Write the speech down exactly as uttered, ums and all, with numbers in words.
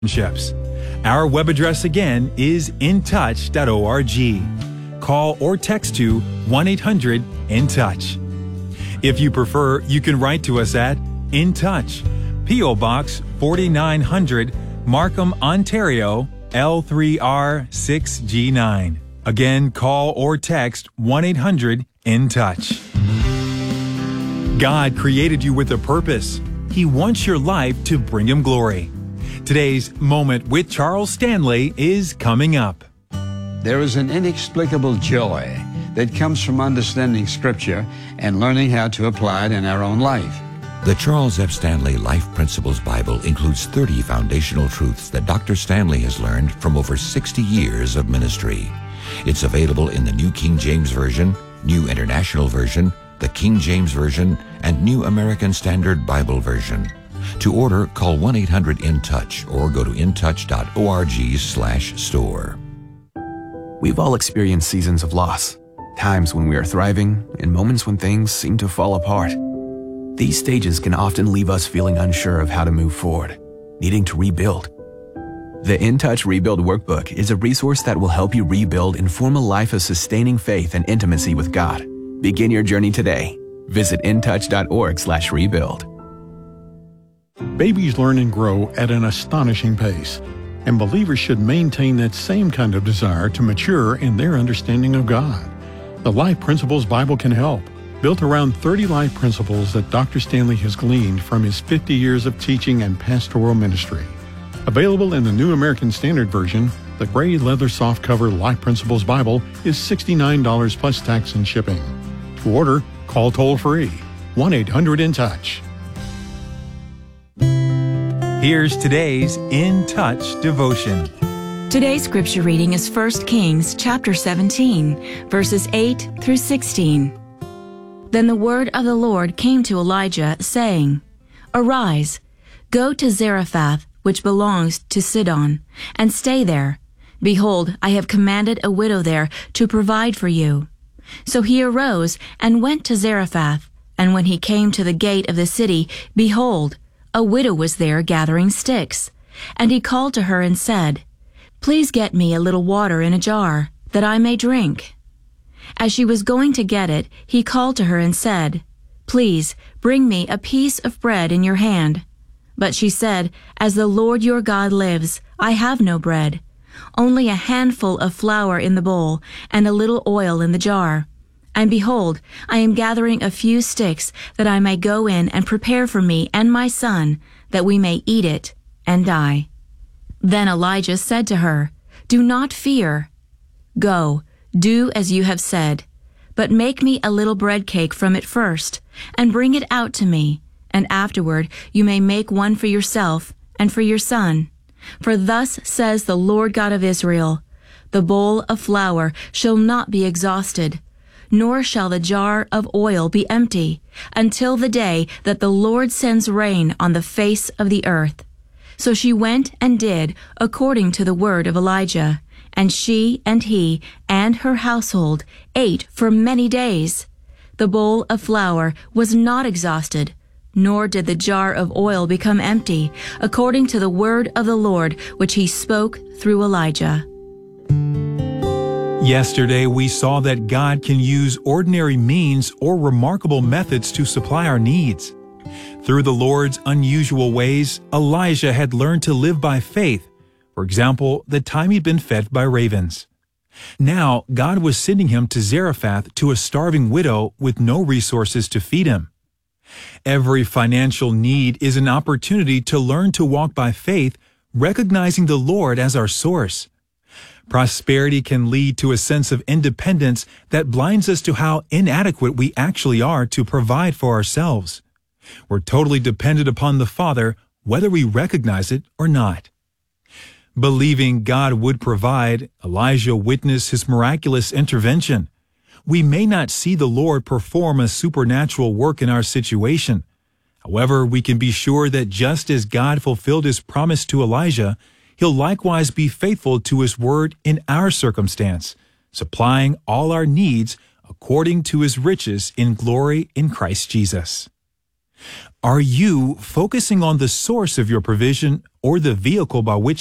relationships. Our web address again is in touch dot org. Call or text to one eight hundred in touch. If you prefer, you can write to us at In Touch, P O Box forty-nine hundred, Markham, Ontario, L three R six G nine. Again, call or text one eight hundred in touch. God created you with a purpose. He wants your life to bring Him glory. Today's Moment with Charles Stanley is coming up. There is an inexplicable joy that comes from understanding Scripture and learning how to apply it in our own life. The Charles F. Stanley Life Principles Bible includes thirty foundational truths that Doctor Stanley has learned from over sixty years of ministry. It's available in the New King James Version, New International Version, the King James Version, and New American Standard Bible Version. To order, call one eight hundred in touch or go to in touch dot org slash store. We've all experienced seasons of loss, times when we are thriving, and moments when things seem to fall apart. These stages can often leave us feeling unsure of how to move forward, needing to rebuild. The In Touch Rebuild Workbook is a resource that will help you rebuild and form a life of sustaining faith and intimacy with God. Begin your journey today. Visit in touch dot org slash rebuild. Babies learn and grow at an astonishing pace, and believers should maintain that same kind of desire to mature in their understanding of God. The Life Principles Bible can help, built around thirty life principles that Doctor Stanley has gleaned from his fifty years of teaching and pastoral ministry. Available in the New American Standard Version, the gray leather softcover Life Principles Bible is sixty-nine dollars plus tax and shipping. To order, call toll-free one eight hundred in touch. Here's today's In Touch devotion. Today's scripture reading is First Kings chapter seventeen, verses eight through sixteen. Then the word of the Lord came to Elijah, saying, Arise, go to Zarephath, which belongs to Sidon, and stay there. Behold, I have commanded a widow there to provide for you. So he arose and went to Zarephath, and when he came to the gate of the city, behold, a widow was there gathering sticks. And he called to her and said, Please get me a little water in a jar, that I may drink. As she was going to get it, he called to her and said, Please bring me a piece of bread in your hand. But she said, As the Lord your God lives, I have no bread, only a handful of flour in the bowl and a little oil in the jar. And behold, I am gathering a few sticks, that I may go in and prepare for me and my son, that we may eat it and die. Then Elijah said to her, Do not fear. Go, do as you have said, but make me a little bread cake from it first, and bring it out to me, and afterward you may make one for yourself and for your son. For thus says the Lord God of Israel, The bowl of flour shall not be exhausted, nor shall the jar of oil be empty, until the day that the Lord sends rain on the face of the earth. So she went and did according to the word of Elijah, and she and he and her household ate for many days. The bowl of flour was not exhausted, nor did the jar of oil become empty, according to the word of the Lord which he spoke through Elijah. Yesterday, we saw that God can use ordinary means or remarkable methods to supply our needs. Through the Lord's unusual ways, Elijah had learned to live by faith. For example, the time he'd been fed by ravens. Now, God was sending him to Zarephath to a starving widow with no resources to feed him. Every financial need is an opportunity to learn to walk by faith, recognizing the Lord as our source. Prosperity can lead to a sense of independence that blinds us to how inadequate we actually are to provide for ourselves. We're totally dependent upon the Father, whether we recognize it or not. Believing God would provide, Elijah witnessed his miraculous intervention. We may not see the Lord perform a supernatural work in our situation. However, we can be sure that just as God fulfilled his promise to Elijah, he'll likewise be faithful to his word in our circumstance, supplying all our needs according to his riches in glory in Christ Jesus. Are you focusing on the source of your provision or the vehicle by which